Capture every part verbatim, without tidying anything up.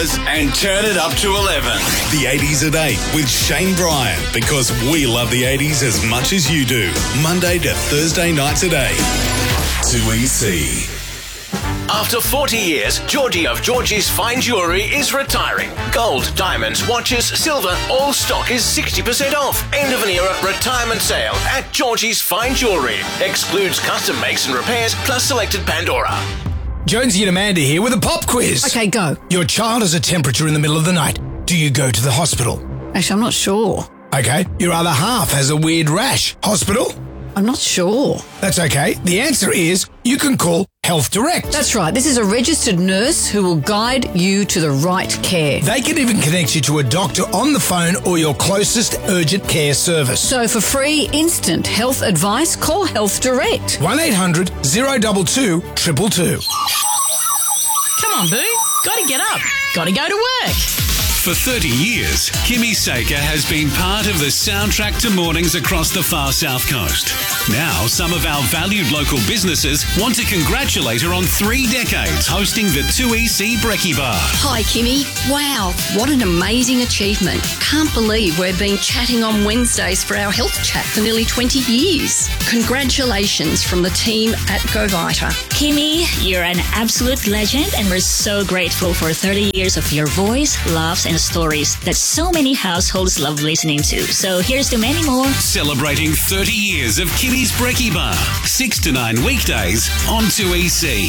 And turn it up to eleven. The eighties at eight with Shane Bryan, because we love the eighties as much as you do. Monday to Thursday nights at eight. two E C. After forty years, Georgie of Georgie's Fine Jewellery is retiring. Gold, diamonds, watches, silver, all stock is sixty percent off. End of an era retirement sale at Georgie's Fine Jewellery. Excludes custom makes and repairs plus selected Pandora. Jonesy and Amanda here with a pop quiz. Okay, go. Your child has a temperature in the middle of the night. Do you go to the hospital? Actually, I'm not sure. Okay. Your other half has a weird rash. Hospital? I'm not sure. That's okay. The answer is you can call Health Direct. That's right. This is a registered nurse who will guide you to the right care. They can even connect you to a doctor on the phone or your closest urgent care service. So for free, instant health advice, call Health Direct. one eight hundred, zero two two, two two two. Come on, Boo. Gotta get up. Gotta go to work. For thirty years, Kimmy Saker has been part of the soundtrack to mornings across the far south coast. Now, some of our valued local businesses want to congratulate her on three decades hosting the two E C Brekkie Bar. Hi, Kimmy. Wow, what an amazing achievement. Can't believe we've been chatting on Wednesdays for our health chat for nearly twenty years. Congratulations from the team at GoVita. Kimmy, you're an absolute legend, and we're so grateful for thirty years of your voice, laughs, and stories that so many households love listening to. So here's to many more. Celebrating thirty years of Kimmy's Brekkie Bar. six to nine weekdays on two E C.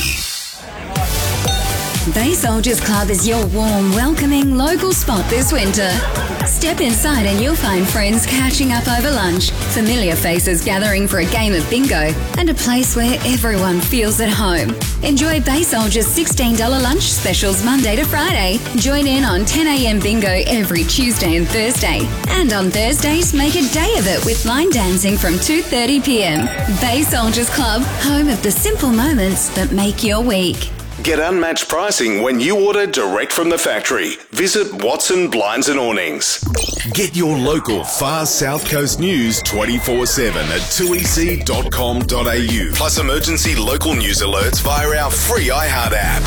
Bay Soldiers Club is your warm, welcoming local spot this winter. Step inside and you'll find friends catching up over lunch, familiar faces gathering for a game of bingo, and a place where everyone feels at home. Enjoy Bay Soldiers' sixteen dollars lunch specials Monday to Friday. Join in on ten a.m. bingo every Tuesday and Thursday. And on Thursdays, make a day of it with line dancing from two thirty p.m. Bay Soldiers Club, home of the simple moments that make your week. Get unmatched pricing when you order direct from the factory. Visit Watson Blinds and Awnings. Get your local far South Coast news twenty-four seven at two e c dot com dot a u. Plus emergency local news alerts via our free iHeart app.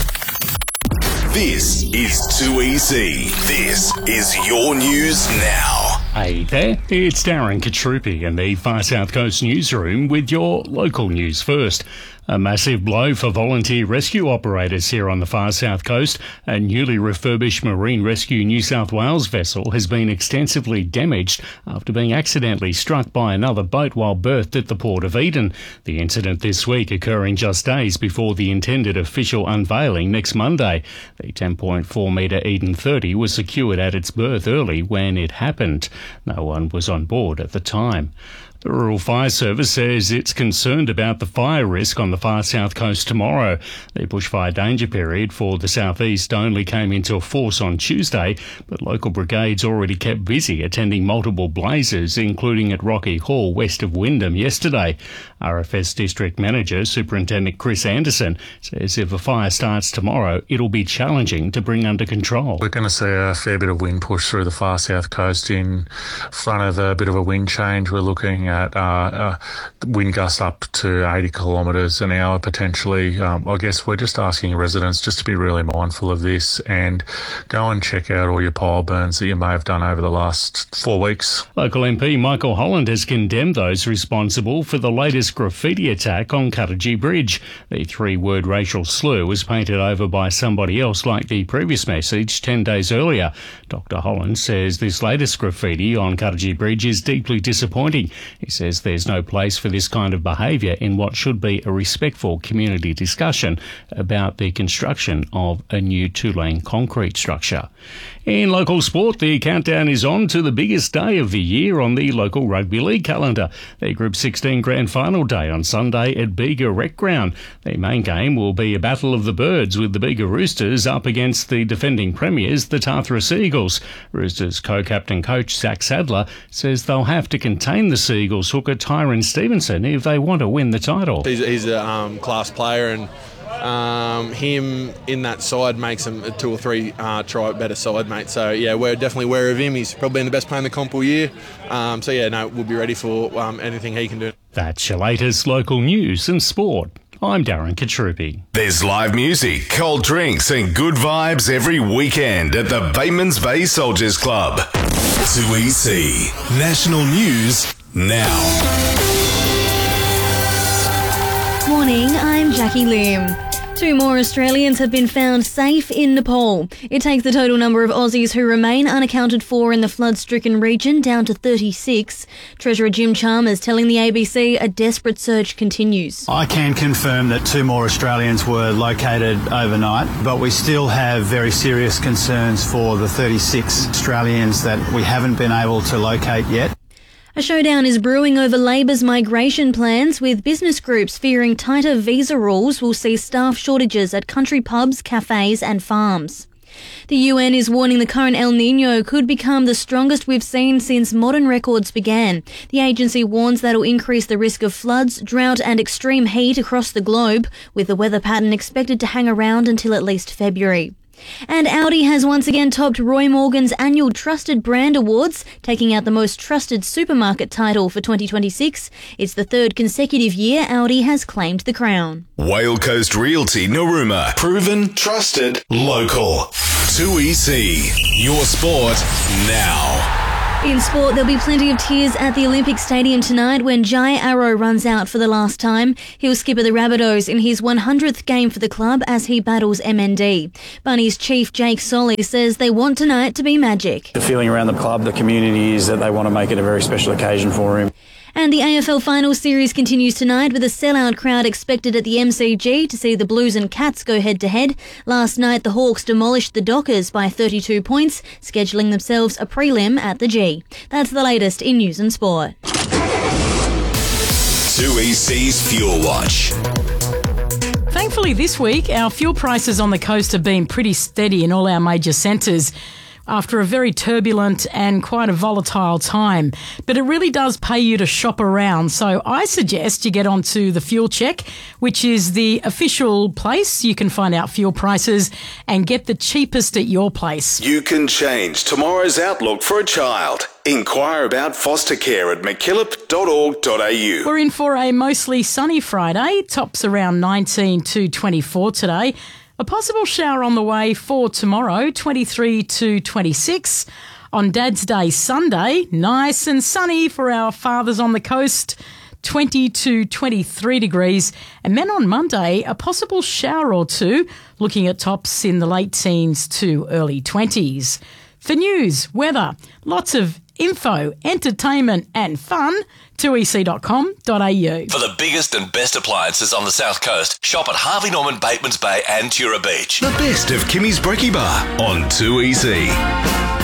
This is two E C. This is your news now. Hey there, it's Darren Katrupi in the Far South Coast newsroom with your local news first. A massive blow for volunteer rescue operators here on the far south coast. A newly refurbished Marine Rescue New South Wales vessel has been extensively damaged after being accidentally struck by another boat while berthed at the Port of Eden. The incident this week occurring just days before the intended official unveiling next Monday. The ten point four metre Eden thirty was secured at its berth early when it happened. No one was on board at the time. The Rural Fire Service says it's concerned about the fire risk on the far south coast tomorrow. The bushfire danger period for the southeast only came into force on Tuesday, but local brigades already kept busy attending multiple blazes, including at Rocky Hall west of Wyndham yesterday. R F S District Manager Superintendent Chris Anderson says if a fire starts tomorrow, it'll be challenging to bring under control. We're going to see a fair bit of wind push through the far south coast in front of a bit of a wind change. We're looking at at uh, uh, wind gusts up to eighty kilometres an hour potentially. Um, I guess we're just asking residents just to be really mindful of this and go and check out all your pile burns that you may have done over the last four weeks. Local M P Michael Holland has condemned those responsible for the latest graffiti attack on Cuttagee Bridge. The three-word racial slur was painted over by somebody else like the previous message ten days earlier. Doctor Holland says this latest graffiti on Cuttagee Bridge is deeply disappointing. He says there's no place for this kind of behaviour in what should be a respectful community discussion about the construction of a new two-lane concrete structure. In local sport, the countdown is on to the biggest day of the year on the local rugby league calendar. The Group sixteen Grand Final day on Sunday at Bega Rec Ground. The main game will be a battle of the birds with the Bega Roosters up against the defending premiers, the Tathra Seagulls. Roosters co-captain coach Zach Sadler says they'll have to contain the Seagulls hooker Tyron Stevenson if they want to win the title. He's, he's a um, class player, and um, him in that side makes him a two or three uh, try better side, mate. So yeah, we're definitely aware of him. He's probably been the best player in the comp all year. Um, so yeah, no, we'll be ready for um, anything he can do. That's your latest local news and sport. I'm Darren Katrupi. There's live music, cold drinks and good vibes every weekend at the Batemans Bay Soldiers Club. two E C National News now. Morning, I'm Jackie Lim. Two more Australians have been found safe in Nepal. It takes the total number of Aussies who remain unaccounted for in the flood-stricken region down to thirty-six. Treasurer Jim Chalmers telling the A B C a desperate search continues. I can confirm that two more Australians were located overnight, but we still have very serious concerns for the thirty-six Australians that we haven't been able to locate yet. A showdown is brewing over Labor's migration plans, with business groups fearing tighter visa rules will see staff shortages at country pubs, cafes and farms. The U N is warning the current El Niño could become the strongest we've seen since modern records began. The agency warns that'll increase the risk of floods, drought and extreme heat across the globe, with the weather pattern expected to hang around until at least February. And Audi has once again topped Roy Morgan's annual Trusted Brand Awards, taking out the most trusted supermarket title for twenty twenty-six. It's the third consecutive year Audi has claimed the crown. Whale Coast Realty Narooma. Proven, trusted, local. two E C. Your sport now. In sport, there'll be plenty of tears at the Olympic Stadium tonight when Jai Arrow runs out for the last time. He'll skipper the Rabbitohs in his one hundredth game for the club as he battles M N D. Bunnies chief Jake Solly says they want tonight to be magic. The feeling around the club, the community, is that they want to make it a very special occasion for him. And the A F L Finals Series continues tonight with a sellout crowd expected at the M C G to see the Blues and Cats go head-to-head. Last night, the Hawks demolished the Dockers by thirty-two points, scheduling themselves a prelim at the G. That's the latest in news and sport. two E C's Fuel Watch. Thankfully this week, our fuel prices on the coast have been pretty steady in all our major centres after a very turbulent and quite a volatile time. But it really does pay you to shop around. So I suggest you get onto the Fuel Check, which is the official place you can find out fuel prices and get the cheapest at your place. You can change tomorrow's outlook for a child. Inquire about foster care at mckillop dot org dot a u. We're in for a mostly sunny Friday. Tops around nineteen to twenty-four today. A possible shower on the way for tomorrow, twenty-three to twenty-six. On Dad's Day Sunday, nice and sunny for our fathers on the coast, twenty to twenty-three degrees. And then on Monday, a possible shower or two, looking at tops in the late teens to early twenties. For news, weather, lots of info, entertainment and fun, two e c dot com dot a u. For the biggest and best appliances on the South Coast, shop at Harvey Norman, Batemans Bay and Tura Beach. The best of Kimmy's Brekkie Bar on two E C.